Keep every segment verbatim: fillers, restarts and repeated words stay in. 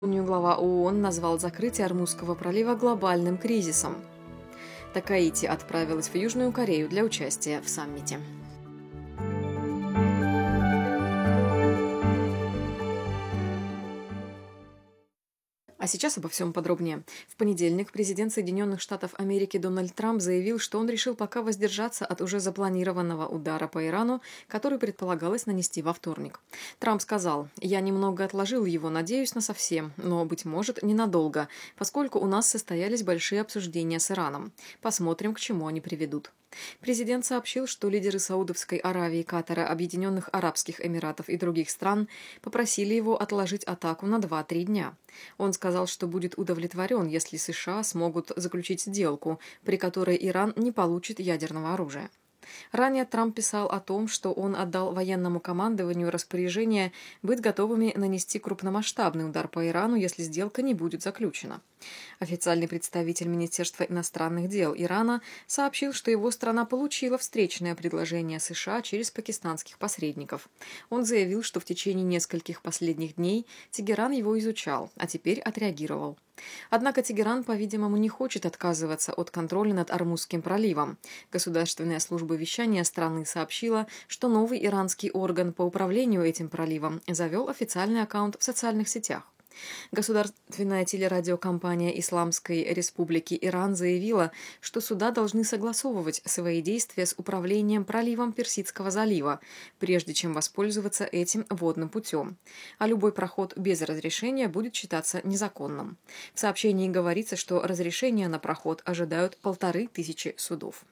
Глава ООН назвал закрытие Ормузского пролива глобальным кризисом. Такаити отправилась в Южную Корею для участия в саммите. А сейчас обо всем подробнее. В понедельник президент Соединенных Штатов Америки Дональд Трамп заявил, что он решил пока воздержаться от уже запланированного удара по Ирану, который предполагалось нанести во вторник. Трамп сказал: «Я немного отложил его, надеюсь, насовсем, но, быть может, ненадолго, поскольку у нас состоялись большие обсуждения с Ираном. Посмотрим, к чему они приведут». Президент сообщил, что лидеры Саудовской Аравии, Катара, Объединенных Арабских Эмиратов и других стран попросили его отложить атаку на два-три дня. Он сказал, что будет удовлетворен, если США смогут заключить сделку, при которой Иран не получит ядерного оружия. Ранее Трамп писал о том, что он отдал военному командованию распоряжение быть готовыми нанести крупномасштабный удар по Ирану, если сделка не будет заключена. Официальный представитель Министерства иностранных дел Ирана сообщил, что его страна получила встречное предложение США через пакистанских посредников. Он заявил, что в течение нескольких последних дней Тегеран его изучал, а теперь отреагировал. Однако Тегеран, по-видимому, не хочет отказываться от контроля над Ормузским проливом. Государственная служба вещания страны сообщила, что новый иранский орган по управлению этим проливом завел официальный аккаунт в социальных сетях. Государственная телерадиокомпания Исламской Республики Иран заявила, что суда должны согласовывать свои действия с управлением проливом Персидского залива, прежде чем воспользоваться этим водным путем, а любой проход без разрешения будет считаться незаконным. В сообщении говорится, что разрешения на проход ожидают полторы тысячи судов.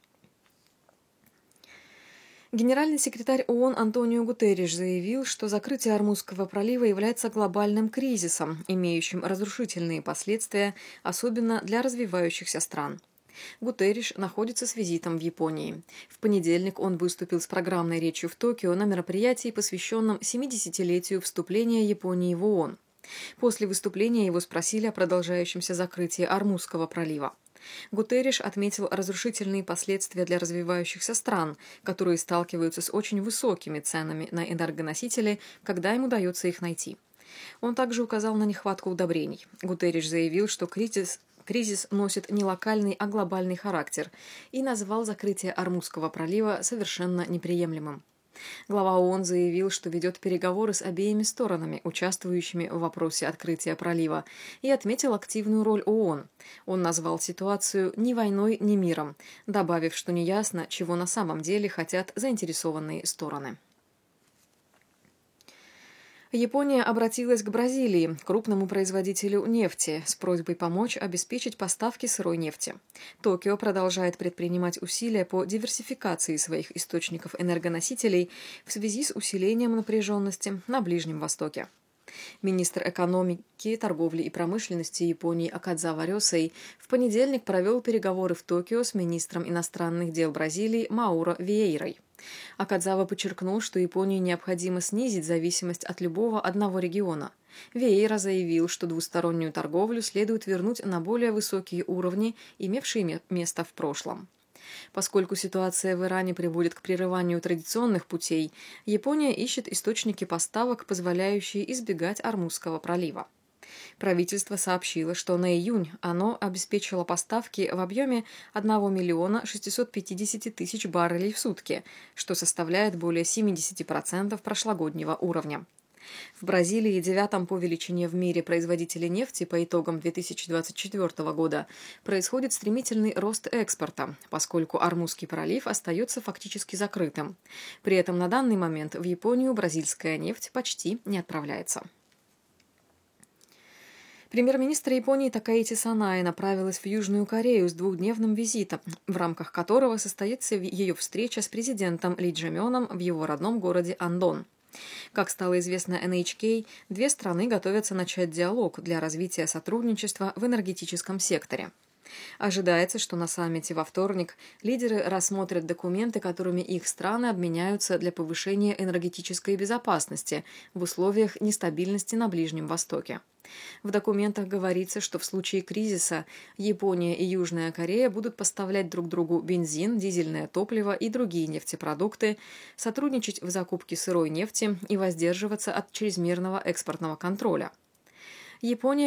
Генеральный секретарь ООН Антонио Гутерриш заявил, что закрытие Ормузского пролива является глобальным кризисом, имеющим разрушительные последствия, особенно для развивающихся стран. Гутерриш находится с визитом в Японии. В понедельник он выступил с программной речью в Токио на мероприятии, посвященном семидесятилетию вступления Японии в ООН. После выступления его спросили о продолжающемся закрытии Ормузского пролива. Гутерриш отметил разрушительные последствия для развивающихся стран, которые сталкиваются с очень высокими ценами на энергоносители, когда им удается их найти. Он также указал на нехватку удобрений. Гутерриш заявил, что кризис, кризис носит не локальный, а глобальный характер, и назвал закрытие Ормузского пролива совершенно неприемлемым. Глава ООН заявил, что ведет переговоры с обеими сторонами, участвующими в вопросе открытия пролива, и отметил активную роль ООН. Он назвал ситуацию ни войной, ни миром, добавив, что неясно, чего на самом деле хотят заинтересованные стороны. Япония обратилась к Бразилии, крупному производителю нефти, с просьбой помочь обеспечить поставки сырой нефти. Токио продолжает предпринимать усилия по диверсификации своих источников энергоносителей в связи с усилением напряженности на Ближнем Востоке. Министр экономики, торговли и промышленности Японии Акадзава Рёсэй в понедельник провел переговоры в Токио с министром иностранных дел Бразилии Мауро Виейрой. Акадзава подчеркнул, что Японии необходимо снизить зависимость от любого одного региона. Виейра заявил, что двустороннюю торговлю следует вернуть на более высокие уровни, имевшие место в прошлом. Поскольку ситуация в Иране приводит к прерыванию традиционных путей, Япония ищет источники поставок, позволяющие избегать Ормузского пролива. Правительство сообщило, что на июнь оно обеспечило поставки в объеме одного миллиона шестисот пятидесяти тысяч баррелей в сутки, что составляет более семидесяти процентов прошлогоднего уровня. В Бразилии, девятом по величине в мире производителе нефти по итогам две тысячи двадцать четвёртого года, происходит стремительный рост экспорта, поскольку Ормузский пролив остается фактически закрытым. При этом на данный момент в Японию бразильская нефть почти не отправляется. Премьер-министр Японии Такаити Санае направилась в Южную Корею с двухдневным визитом, в рамках которого состоится ее встреча с президентом Ли Чжэ-мёном в его родном городе Андон. Как стало известно эн эйч кей, две страны готовятся начать диалог для развития сотрудничества в энергетическом секторе. Ожидается, что на саммите во вторник лидеры рассмотрят документы, которыми их страны обменяются для повышения энергетической безопасности в условиях нестабильности на Ближнем Востоке. В документах говорится, что в случае кризиса Япония и Южная Корея будут поставлять друг другу бензин, дизельное топливо и другие нефтепродукты, сотрудничать в закупке сырой нефти и воздерживаться от чрезмерного экспортного контроля. Япония